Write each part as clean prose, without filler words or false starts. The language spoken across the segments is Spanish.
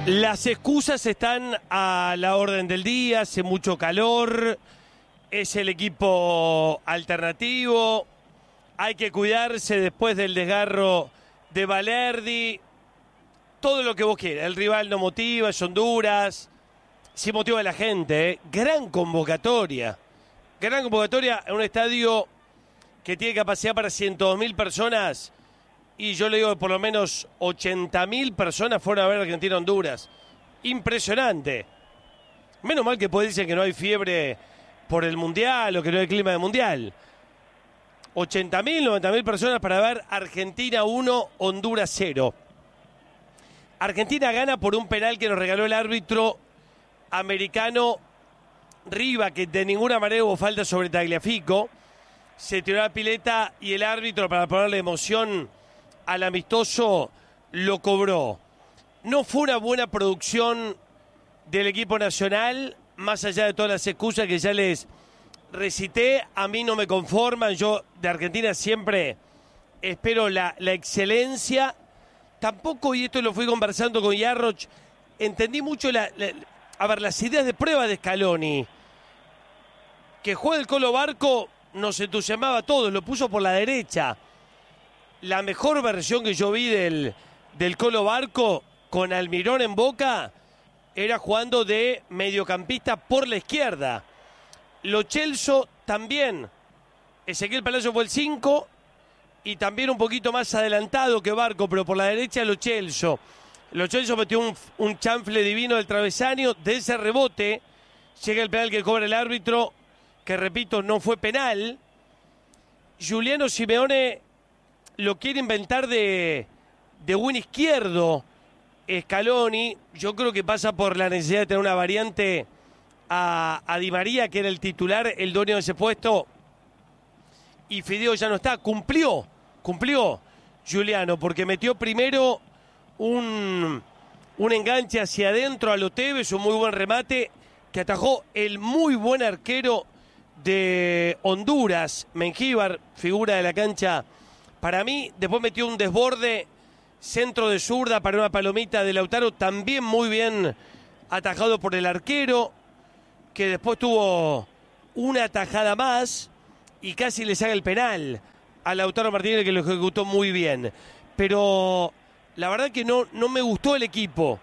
Las excusas están a la orden del día, hace mucho calor, es el equipo alternativo, hay que cuidarse después del desgarro de Balerdi, todo lo que vos quieras, el rival no motiva, es Honduras, sí motiva a la gente, ¿eh? Gran convocatoria en un estadio que tiene capacidad para 102.000 personas. Y yo le digo que por lo menos 80.000 personas fueron a ver Argentina-Honduras. Impresionante. Menos mal que puede decir que no hay fiebre por el Mundial o que no hay clima de Mundial. 80.000, 90.000 personas para ver Argentina 1, Honduras 0. Argentina gana por un penal que nos regaló el árbitro americano Riva, que de ninguna manera hubo falta sobre Tagliafico. Se tiró la pileta y el árbitro, para ponerle emoción al amistoso, lo cobró. No fue una buena producción del equipo nacional, más allá de todas las excusas que ya les recité. A mí no me conforman, yo de Argentina siempre espero la excelencia. Tampoco, y esto lo fui conversando con Yarroch, entendí mucho las ideas de prueba de Scaloni. Que juegue el Colo Barco nos entusiasmaba a todos, lo puso por la derecha. La mejor versión que yo vi del Colo Barco con Almirón en Boca era jugando de mediocampista por la izquierda. Lo Celso también. Ezequiel Palacio fue el 5 y también un poquito más adelantado que Barco, pero por la derecha Lo Celso. Lo Celso metió un chanfle divino del travesaño. De ese rebote llega el penal que cobra el árbitro, que repito, no fue penal. Juliano Simeone lo quiere inventar de win izquierdo Scaloni. Yo creo que pasa por la necesidad de tener una variante a Di María, que era el titular, el dueño de ese puesto, y Fideo ya no está. Cumplió Juliano, porque metió primero un enganche hacia adentro a Lo Tevez, un muy buen remate que atajó el muy buen arquero de Honduras, Mengíbar, figura de la cancha para mí. Después metió un desborde, centro de zurda para una palomita de Lautaro, también muy bien atajado por el arquero, que después tuvo una atajada más y casi le saca el penal a Lautaro Martínez, que lo ejecutó muy bien. Pero la verdad que no me gustó el equipo,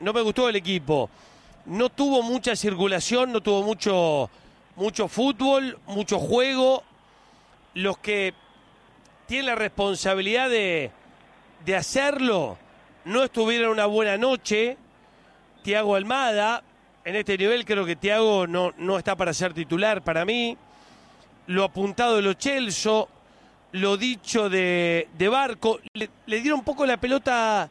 no tuvo mucha circulación, no tuvo mucho fútbol, mucho juego. Los que tienen la responsabilidad de hacerlo no estuvieron una buena noche. Thiago Almada, en este nivel creo que Thiago no está para ser titular para mí. Lo apuntado de Lo Celso, lo dicho de Barco, le dieron un poco la pelota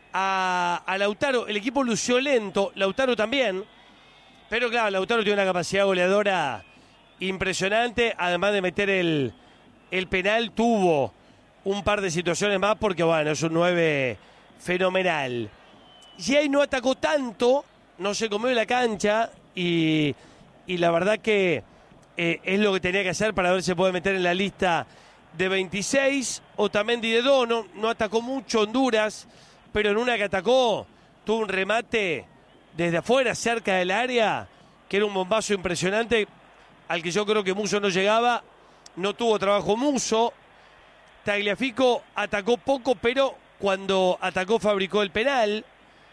a Lautaro. El equipo lució lento, Lautaro también, pero claro, Lautaro tiene una capacidad goleadora impresionante. Además de meter el penal, tuvo un par de situaciones más, porque bueno, es un 9 fenomenal. Y ahí no atacó tanto, no se comió la cancha, y la verdad que es lo que tenía que hacer para ver si se puede meter en la lista de 26. Otamendi de Dono no atacó mucho Honduras, pero en una que atacó tuvo un remate desde afuera, cerca del área, que era un bombazo impresionante, al que yo creo que Musso no llegaba. No tuvo trabajo Musso. Tagliafico atacó poco, pero cuando atacó fabricó el penal.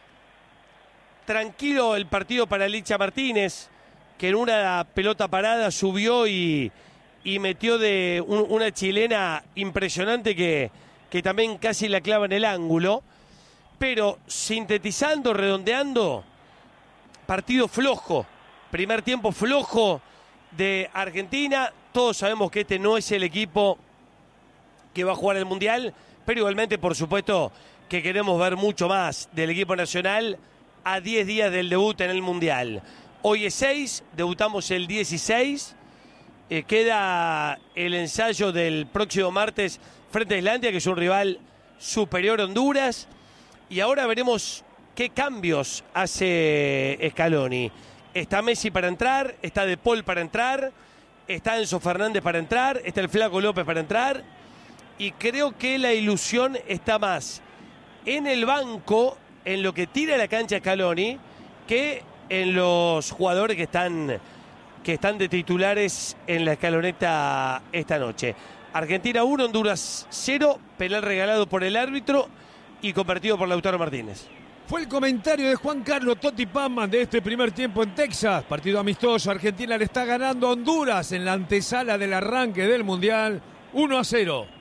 Tranquilo el partido para Licha Martínez, que en una pelota parada subió y metió de una chilena impresionante que también casi la clava en el ángulo. Pero sintetizando, redondeando, partido flojo, primer tiempo flojo de Argentina. Todos sabemos que este no es el equipo que va a jugar el Mundial, pero igualmente, por supuesto, que queremos ver mucho más del equipo nacional a 10 días del debut en el Mundial. Hoy es 6, debutamos el 16, queda el ensayo del próximo martes frente a Islandia, que es un rival superior a Honduras, y ahora veremos qué cambios hace Scaloni. Está Messi para entrar, está De Paul para entrar, está Enzo Fernández para entrar, está el Flaco López para entrar, y creo que la ilusión está más en el banco en lo que tira a la cancha Scaloni que en los jugadores que están de titulares en la escaloneta esta noche. Argentina 1, Honduras 0, penal regalado por el árbitro y convertido por Lautaro Martínez. Fue el comentario de Juan Carlos Totti Pazman de este primer tiempo en Texas. Partido amistoso, Argentina le está ganando a Honduras en la antesala del arranque del Mundial 1-0.